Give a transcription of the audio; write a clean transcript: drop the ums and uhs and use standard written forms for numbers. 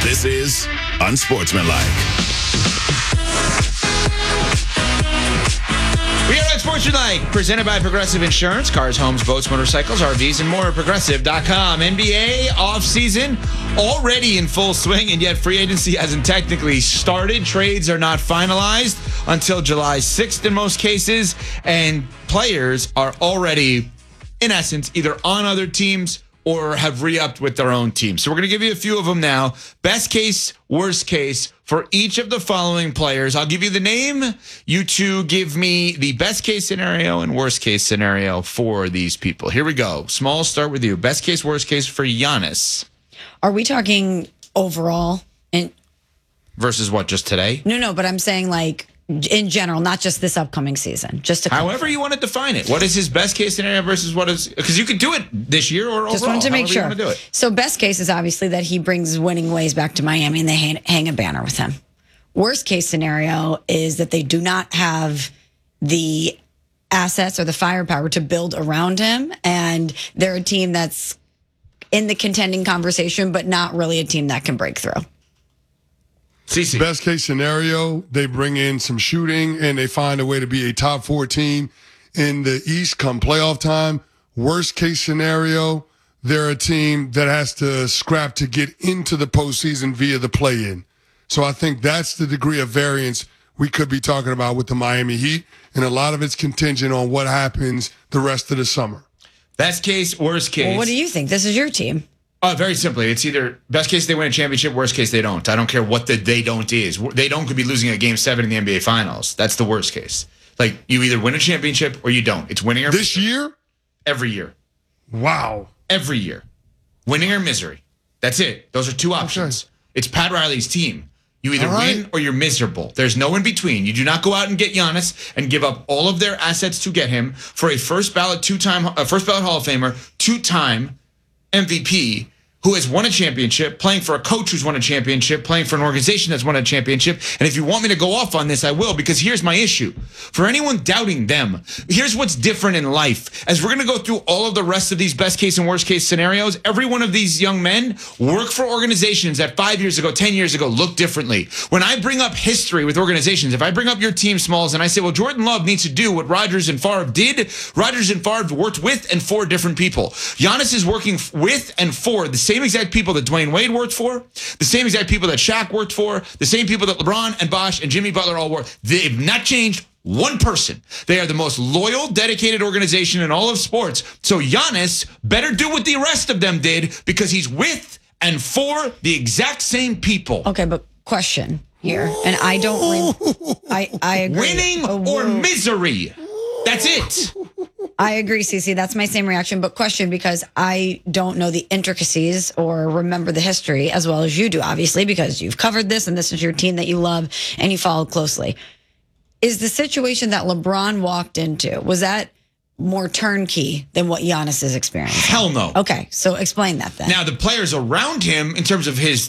This is Unsportsmanlike. We are Unsportsmanlike, presented by Progressive Insurance. Cars, homes, boats, motorcycles, RVs, and more at Progressive.com. NBA offseason already in full swing, and yet free agency hasn't technically started. Trades are not finalized until July 6th in most cases, and players are already, in essence, either on other teams or have re-upped with their own team. So we're going to give you a few of them now. Best case, worst case for each of the following players. I'll give you the name. You two give me the best case scenario and worst case scenario for these people. Here we go. Small, start with you. Best case, worst case for Giannis. Are we talking overall? Versus what, just today? No, but I'm saying like in general, not just this upcoming season. Just to however you want to define it. What is his best case scenario versus what is, because you could do it this year or overall. Just wanted to make sure. You want to do it. So best case is obviously that he brings winning ways back to Miami and they hang a banner with him. Worst case scenario is that they do not have the assets or the firepower to build around him, and they're a team that's in the contending conversation, but not really a team that can break through. CC. Best case scenario, they bring in some shooting and they find a way to be a top 4 team in the East come playoff time. Worst case scenario, they're a team that has to scrap to get into the postseason via the play-in. So I think that's the degree of variance we could be talking about with the Miami Heat, and a lot of it's contingent on what happens the rest of the summer. Best case, worst case. Well, what do you think? This is your team. Very simply, it's either best case they win a championship, worst case they don't. I don't care what the they don't is. They don't could be losing a game 7 in the NBA Finals. That's the worst case. Like, you either win a championship or you don't. It's winning or this misery. year? Every year. Wow. Every year. Winning or misery. That's it. Those are two options. Okay. It's Pat Riley's team. You either win or you're miserable. There's no in between. You do not go out and get Giannis and give up all of their assets to get him for a first ballot Hall of Famer, 2-time MVP who has won a championship, playing for a coach who's won a championship, playing for an organization that's won a championship. And if you want me to go off on this, I will, because here's my issue. For anyone doubting them, here's what's different in life. As we're going to go through all of the rest of these best case and worst case scenarios, every one of these young men work for organizations that 5 years ago, 10 years ago looked differently. When I bring up history with organizations, if I bring up your team, Smalls, and I say, well, Jordan Love needs to do what Rodgers and Favre did, Rodgers and Favre worked with and for different people. Giannis is working with and for the same exact people that Dwayne Wade worked for, the same exact people that Shaq worked for, the same people that LeBron and Bosh and Jimmy Butler all work. They've not changed one person. They are the most loyal, dedicated organization in all of sports. So Giannis better do what the rest of them did, because he's with and for the exact same people. Okay, but question here, and I don't. I agree. Winning or misery. That's it. I agree, Cece. That's my same reaction. But question, because I don't know the intricacies or remember the history as well as you do, obviously, because you've covered this and this is your team that you love and you follow closely. Is the situation that LeBron walked into, was that more turnkey than what Giannis is experiencing? Hell no. Okay, so explain that then. Now, the players around him, in terms of his